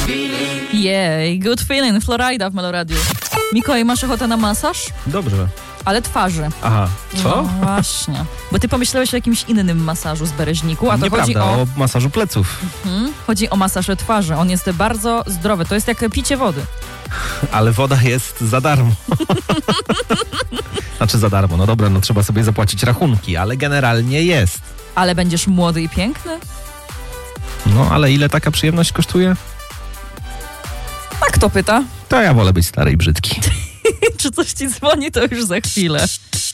Jej, good feeling, Florida w Meloradiu. Mikołaj, masz ochotę na masaż? Dobrze. Ale twarzy. Aha, co? No właśnie. Bo ty pomyślałeś o jakimś innym masażu z Bereźniku, a to Nieprawda, chodzi o masażu pleców. chodzi o masaż twarzy. On jest bardzo zdrowy. To jest jak picie wody. Ale woda jest za darmo. Znaczy za darmo, no dobra, no trzeba sobie zapłacić rachunki, ale generalnie jest. Ale będziesz młody i piękny? No, ale ile taka przyjemność kosztuje? A kto pyta? To ja wolę być stary i brzydki. Czy coś ci dzwoni, to już za chwilę.